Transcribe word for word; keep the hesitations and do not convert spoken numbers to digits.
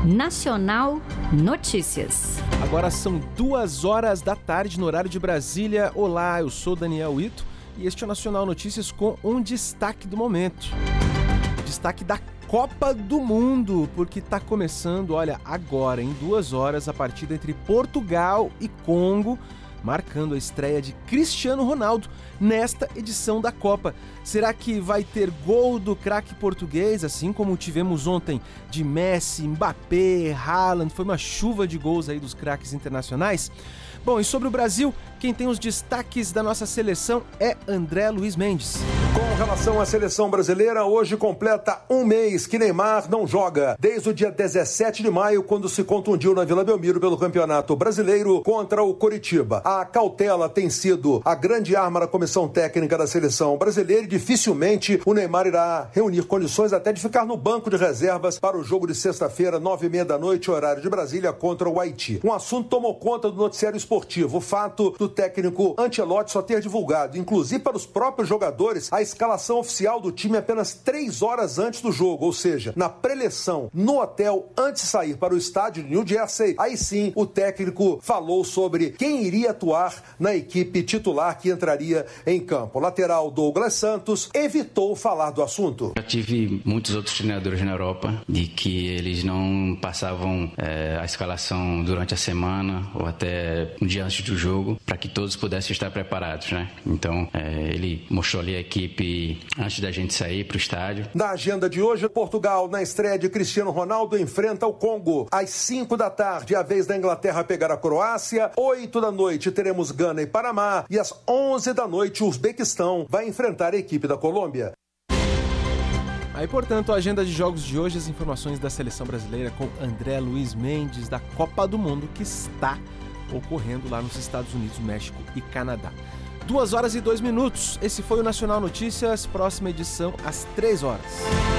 Nacional Notícias. Agora são duas horas da tarde no horário de Brasília. Olá, eu sou Daniel Ito e este é o Nacional Notícias com um destaque do momento. Destaque da Copa do Mundo, porque está começando, olha, agora, em duas horas, a partida entre Portugal e Congo, marcando a estreia de Cristiano Ronaldo nesta edição da Copa. Será que vai ter gol do craque português, assim como tivemos ontem de Messi, Mbappé, Haaland? Foi uma chuva de gols aí dos craques internacionais. Bom, e sobre o Brasil, quem tem os destaques da nossa seleção é André Luiz Mendes. Com relação à seleção brasileira, hoje completa um mês que Neymar não joga. Desde o dia dezessete de maio, quando se contundiu na Vila Belmiro pelo Campeonato Brasileiro contra o Coritiba. A cautela tem sido a grande arma da comissão técnica da seleção brasileira e dificilmente o Neymar irá reunir condições até de ficar no banco de reservas para o jogo de sexta-feira, nove e meia da noite, horário de Brasília, contra o Haiti. Um assunto tomou conta do noticiário esportivo, o fato do técnico Ancelotti só ter divulgado, inclusive para os próprios jogadores, a escalação oficial do time apenas três horas antes do jogo, ou seja, na preleção, no hotel, antes de sair para o estádio de New Jersey. Aí sim, o técnico falou sobre quem iria atuar na equipe titular que entraria em campo. O lateral Douglas Santos evitou falar do assunto. Já tive muitos outros treinadores na Europa de que eles não passavam é, a escalação durante a semana ou até um dia antes do jogo para que todos pudessem estar preparados, né? Então, é, ele mostrou ali a equipe antes da gente sair para o estádio. Na agenda de hoje, Portugal, na estreia de Cristiano Ronaldo, enfrenta o Congo. Às cinco da tarde, a vez da Inglaterra pegar a Croácia. oito da noite, teremos Gana e Panamá. E às onze da noite, o Uzbequistão vai enfrentar a equipe da Colômbia. Aí, portanto, a agenda de jogos de hoje, as informações da seleção brasileira com André Luiz Mendes, da Copa do Mundo, que está ocorrendo lá nos Estados Unidos, México e Canadá. Duas horas e dois minutos. Esse foi o Nacional Notícias. Próxima edição às três horas.